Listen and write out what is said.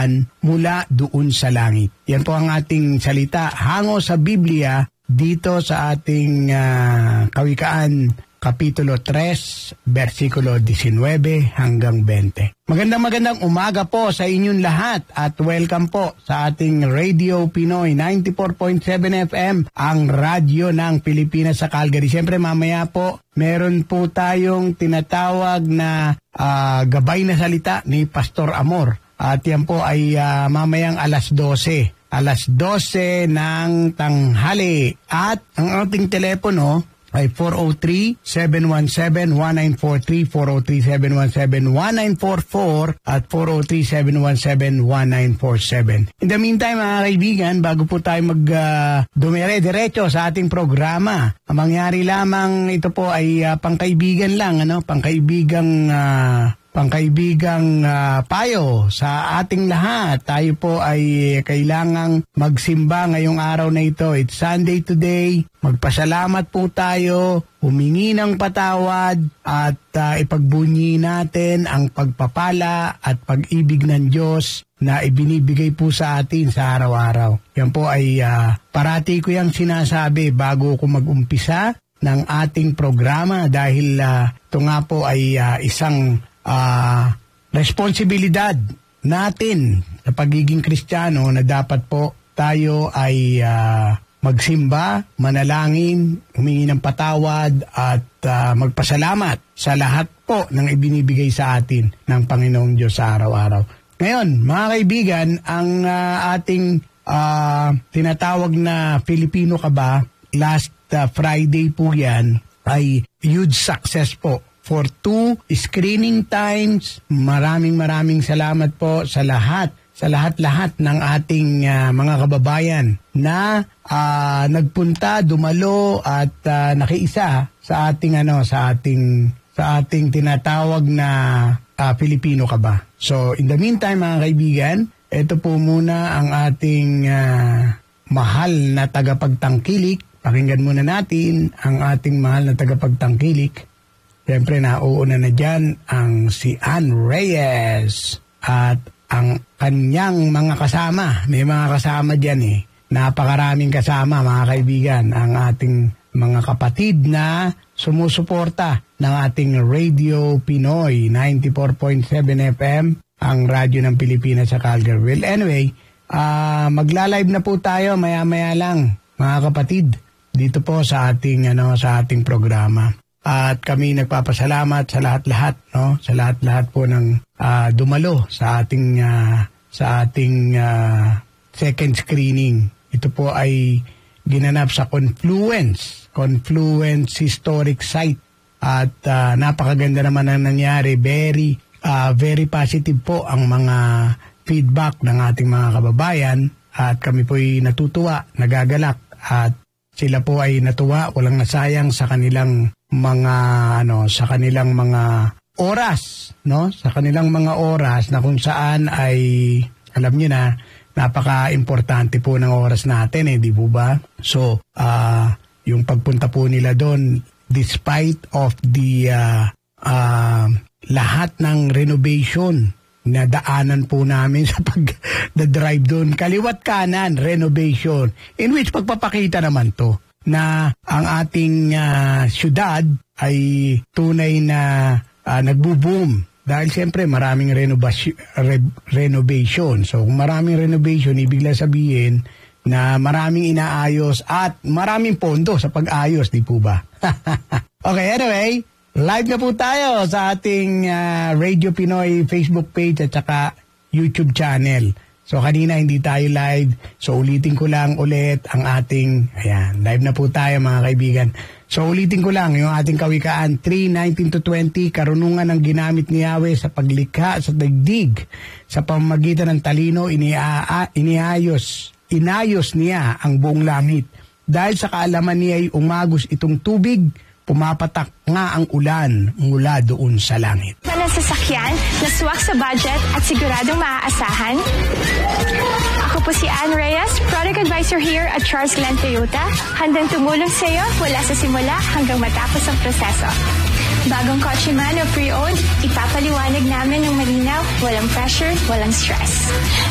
kalusugan mula doon sa langit. Yan po ang ating salita hango sa Biblia dito sa ating Kawikaan Kapitulo 3, versikulo 19 hanggang 20. Magandang umaga po sa inyong lahat at welcome po sa ating Radio Pinoy 94.7 FM, ang radyo ng Pilipinas sa Calgary. Siyempre mamaya po, meron po tayong tinatawag na gabay na salita ni Pastor Amor. At yan po ay mamayang alas 12 ng tanghali. At ang ating telepono ay 403-717-1943, 403-717-1944, at 403-717-1947. In the meantime, mga kaibigan, bago po tayo dumire-diretso sa ating programa, ang mangyari lamang ito po ay pangkaibigan lang, pangkaibigang payo sa ating lahat. Tayo po ay kailangang magsimba ngayong araw na ito. It's Sunday today. Magpasalamat po tayo, humingi ng patawad at ipagbunyi natin ang pagpapala at pag-ibig ng Diyos na ibinibigay po sa atin sa araw-araw. Yan po ay parati ko yung sinasabi bago ko mag-umpisa ng ating programa dahil ito nga po ay isang responsibilidad natin sa pagiging Kristiyano na dapat po tayo ay magsimba, manalangin, humingi ng patawad at magpasalamat sa lahat po ng ibinibigay sa atin ng Panginoong Diyos sa araw-araw. Ngayon, mga kaibigan, ang ating tinatawag na Filipino ka ba, last Friday po yan, ay huge success po. For 2 screening times, maraming salamat po sa lahat ng ating mga kababayan na nagpunta, dumalo at nakiisa sa ating tinatawag na Filipino ka ba. So in the meantime, mga kaibigan, ito po muna ang ating mahal na tagapagtangkilik. Pakinggan muna natin ang ating mahal na tagapagtangkilik. Siyempre, nauuna na dyan ang si Ann Reyes at ang kanyang mga kasama. May mga kasama dyan Napakaraming kasama, mga kaibigan. Ang ating mga kapatid na sumusuporta ng ating Radio Pinoy 94.7 FM, ang radyo ng Pilipinas sa Calgary. Well, anyway, magla-live na po tayo maya-maya lang, mga kapatid, dito po sa ating programa. At kami nagpapasalamat sa lahat-lahat, sa lahat-lahat po ng dumalo sa ating second screening. Ito po ay ginanap sa Confluence Historic Site. At napakaganda naman ang nangyari. Very positive po ang mga feedback ng ating mga kababayan. At kami po ay natutuwa, nagagalak. At sila po ay natuwa, walang nasayang sa kanilang mga oras, sa kanilang mga oras na kung saan ay, alam niyo na, napaka-importante po ng oras natin, di po ba? So, yung pagpunta po nila doon, despite of the lahat ng renovation na daanan po namin sa pag-drive doon, kaliwat kanan, renovation, in which pagpapakita naman to na ang ating syudad ay tunay na nagbo-boom. Dahil siyempre maraming renovation. So kung maraming renovation, ibig lang sabihin na maraming inaayos at maraming pondo sa pag-ayos, di po ba? Okay, anyway, live na po tayo sa ating Radio Pinoy Facebook page at saka YouTube channel. So kanina hindi tayo live, so ulitin ko lang ulit ang ating, live na po tayo mga kaibigan. So ulitin ko lang yung ating kawikaan 3:19-20, karunungan ng ginamit ni Yahweh sa paglikha sa daigdig. Sa pamamagitan ng talino, inayos niya ang buong langit. Dahil sa kaalaman niya ay umagos itong tubig, pumapatak nga ang ulan mula doon sa langit. Ng sasakyan na swak sa budget at siguradong maaasahan? Ako po si Ann Reyes, Product Advisor here at Charles Glenn Toyota. Handang tumulong sa iyo mula sa simula hanggang matapos ang proseso. Bagong kotse man o pre-owned, ipapaliwanag namin ng malinaw, walang pressure, walang stress.